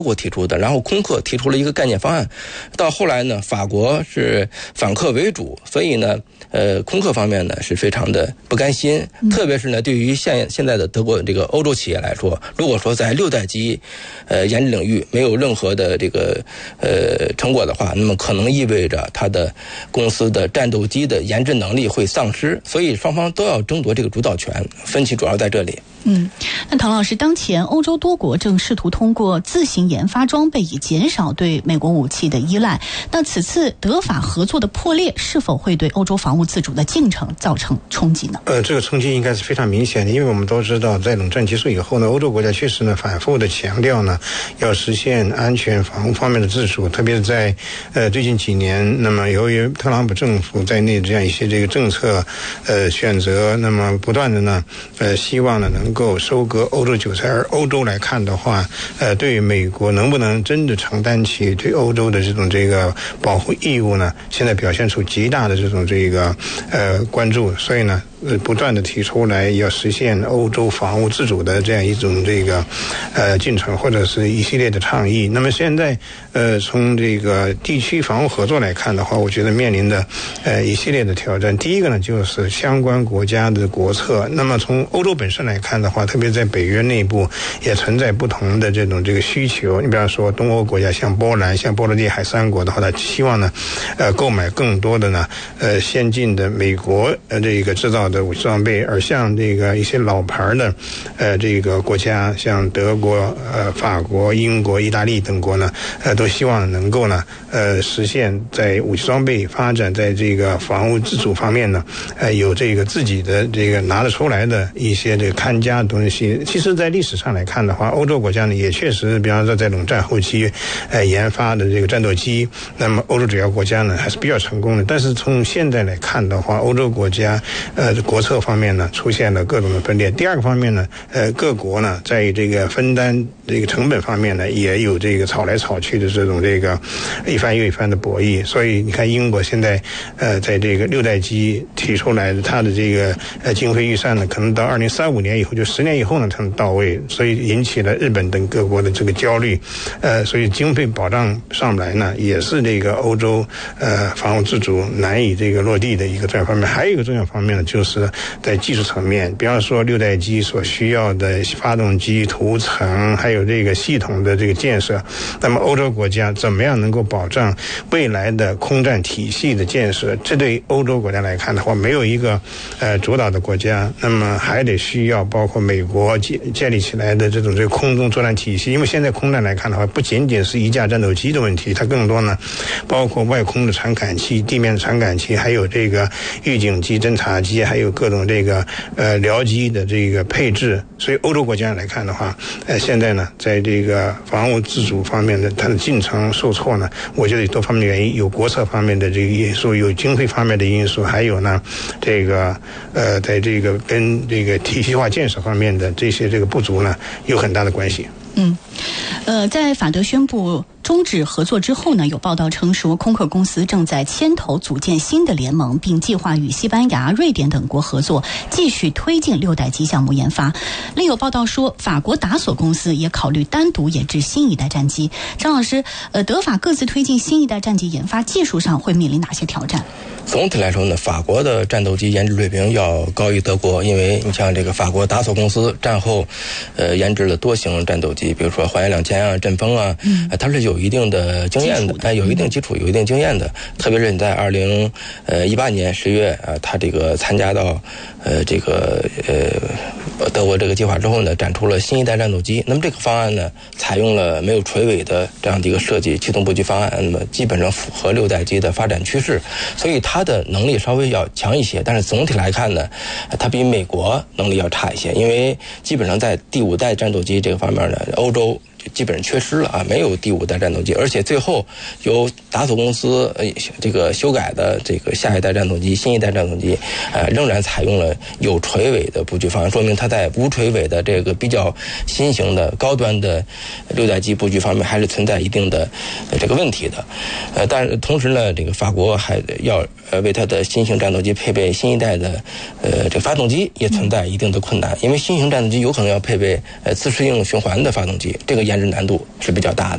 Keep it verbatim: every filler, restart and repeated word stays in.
国提出的，然后空客提出了一个概念方案，到后来呢，法国是反客为主，所以呢，呃，空客方面呢是非常的不甘心， 嗯、 特别是呢，对于现现在的德国这个欧洲企业来说，如果说在六代机呃研制领域没有任何的这个呃成果的话，那么可能意味着它的公司的战斗机的研制能力会丧失，所以双方都要争夺这个主导权，分歧主要在这里。 嗯，那唐老师，当前欧洲多国正试图通过自行研发装备以减少对美国武器的依赖。那此次德法合作的破裂，是否会对欧洲防务自主的进程造成冲击呢？ 呃，这个冲击应该是非常明显的，因为我们都知道，在冷战结束以后呢，欧洲国家确实呢反复的强调呢，要实现安全防务方面的自主，特别是在呃最近几年，那么由于特朗普政府在内这样一些这个政策呃选择，那么不断的呢呃希望呢能能够收割欧洲韭菜，而欧洲来看的话，呃，对于美国能不能真的承担起对欧洲的这种这个保护义务呢？现在表现出极大的这种这个呃关注，所以呢，呃，不断的提出来要实现欧洲防务自主的这样一种这个呃进程，或者是一系列的倡议。那么现在呃从这个地区防务合作来看的话，我觉得面临的呃一系列的挑战。第一个呢，就是相关国家的国策。那么从欧洲本身来看的话，特别在北约内部也存在不同的这种这个需求。你比方说东欧国家，像波兰、像波罗的海三国的话，他希望呢，呃，购买更多的呢，呃，先进的美国呃这个制造的武器装备，而像这个一些老牌的，呃，这个国家，像德国、呃，法国、英国、意大利等国呢，呃，都希望能够呢，呃，实现在武器装备发展，在这个防务自主方面呢，呃，有这个自己的这个拿得出来的一些这个看家的东西。其实，在历史上来看的话，欧洲国家呢也确实，比方说在冷战后期，呃，研发的这个战斗机，那么欧洲主要国家呢还是比较成功的。但是从现在来看的话，欧洲国家呃国策方面呢出现了各种的分裂。第二个方面呢，呃，各国呢在这个分担这个成本方面呢也有这个吵来吵去的这种这个一番又一番的博弈。所以你看，英国现在呃在这个六代机提出来的，它的这个呃经费预算呢，可能到二零三五年以后，就十年以后呢才能到位，所以引起了日本等各国的这个焦虑。呃，所以经费保障上不来呢，也是这个欧洲呃防务自主难以这个落地的一个重要方面。还有一个重要方面呢，就是在技术层面，比方说六代机所需要的发动机涂层，还有这个系统的这个建设，那么欧洲国家怎么样能够保障未来的空战体系的建设？这对欧洲国家来看的话，没有一个呃主导的国家，那么还得需要包括美国建建立起来的这种这个空中作战体系。因为现在空战来看的话，不仅仅是一架战斗机的问题，它更多呢包括外空的传感器、地面的传感器，还有这个预警机、侦察机，还有各种这个呃僚机的这个配置。所以欧洲国家来看的话，呃现在呢在这个防务自主方面的它的进程受挫呢，我觉得有多方面的原因，有国策方面的这个因素，有经费方面的因素，还有呢这个呃在这个跟这个体系化建设方面的这些这个不足呢有很大的关系。 嗯，呃，在法德宣布终止合作之后呢，有报道称说，空客公司正在牵头组建新的联盟，并计划与西班牙、瑞典等国合作，继续推进六代机项目研发。另有报道说，法国达索公司也考虑单独研制新一代战机。张老师，呃，德法各自推进新一代战机研发，技术上会面临哪些挑战？ 总体来说呢，法国的战斗机研制水平要高于德国，因为你像这个法国达索公司战后，呃，研制了多型战斗机，比如说环亚两千啊、阵风啊，嗯，它是有一定的经验的，哎，有一定基础、有一定经验的。特别是你在二零呃一八年十月啊，它这个参加到呃这个呃德国这个计划之后呢，展出了新一代战斗机。那么这个方案呢，采用了没有垂尾的这样的一个设计，气动布局方案，那么基本上符合六代机的发展趋势，所以它的能力稍微要强一些。但是总体来看呢，它比美国能力要差一些，因为基本上在第五代战斗机这个方面呢，欧洲基本上缺失了啊，没有第五代战斗机，而且最后由达索公司呃这个修改的这个下一代战斗机、新一代战斗机，呃仍然采用了有垂尾的布局方案，说明它在无垂尾的这个比较新型的高端的六代机布局方面还是存在一定的呃这个问题的。呃，但是同时呢，这个法国还要呃为它的新型战斗机配备新一代的呃这个发动机，也存在一定的困难，因为新型战斗机有可能要配备呃自适应循环的发动机，这个研制难度是比较大的。